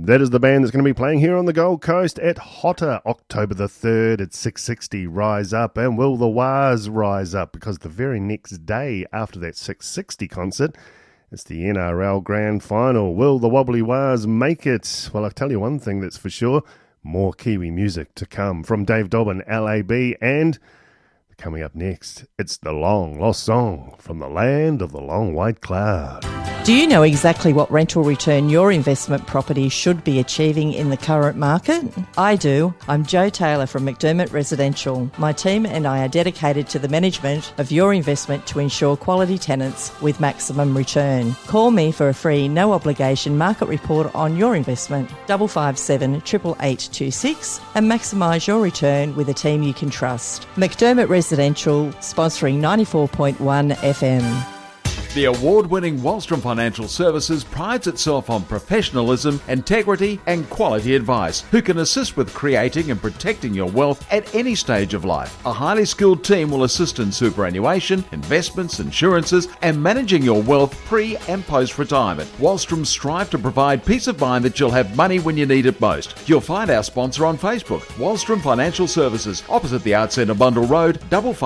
That is the band that's going to be playing here on the Gold Coast at Hotter, October the 3rd at 6:60. Rise Up. And will the Waz rise up? Because the very next day after that 6:60 concert, it's the NRL Grand Final. Will the Wobbly Waz make it? Well, I'll tell you one thing that's for sure. More Kiwi music to come from Dave Dobbin, LAB, and coming up next, it's the long lost song from the land of the long white cloud. Do you know exactly what rental return your investment property should be achieving in the current market? I do. I'm Jo Taylor from McDermott Residential. My team and I are dedicated to the management of your investment to ensure quality tenants with maximum return. Call me for a free, no obligation market report on your investment, 557 88826, and maximise your return with a team you can trust. McDermott Residential, sponsoring 94.1 FM. The award-winning Wallstrom Financial Services prides itself on professionalism, integrity and quality advice, who can assist with creating and protecting your wealth at any stage of life. A highly skilled team will assist in superannuation, investments, insurances and managing your wealth pre and post-retirement. Wallstrom strive to provide peace of mind that you'll have money when you need it most. You'll find our sponsor on Facebook, Wallstrom Financial Services, opposite the Arts Centre Bundle Road,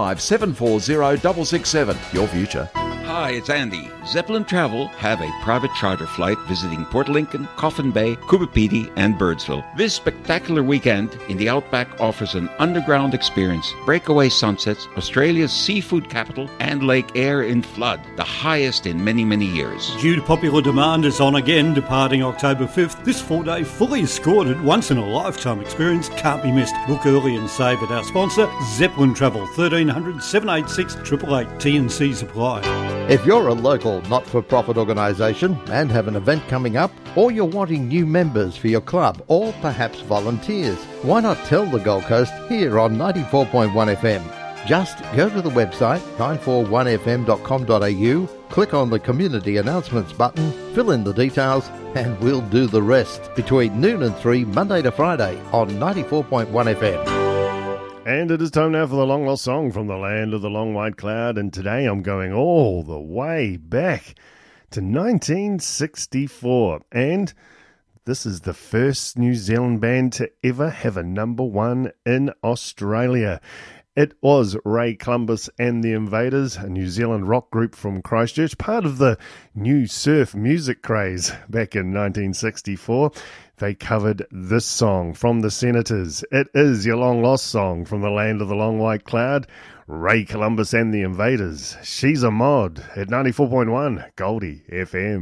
55740 Your future. Hi, it's Andy. Zeppelin Travel have a private charter flight visiting Port Lincoln, Coffin Bay, Kubapiti, and Birdsville. This spectacular weekend in the Outback offers an underground experience, breakaway sunsets, Australia's seafood capital, and Lake Eyre in flood, the highest in many, many years. Due to popular demand, it's on again, departing October 5th. This 4-day, fully escorted, once-in-a-lifetime experience can't be missed. Book early and save at our sponsor, Zeppelin Travel, 1300 786 888. T&Cs apply. If you're a local not-for-profit organisation and have an event coming up, or you're wanting new members for your club, or perhaps volunteers, why not tell the Gold Coast here on 94.1 FM? Just go to the website 941fm.com.au, click on the Community Announcements button, fill in the details, and we'll do the rest between noon and 3, Monday to Friday on 94.1 FM. And it is time now for the long lost song from the land of the long white cloud. And today I'm going all the way back to 1964. And this is the first New Zealand band to ever have a number one in Australia. It was Ray Columbus and the Invaders, a New Zealand rock group from Christchurch, part of the new surf music craze back in 1964. They covered this song from the Senators. It is your long lost song from the land of the long white cloud. Ray Columbus and the Invaders. She's a Mod at 94.1 Goldie FM.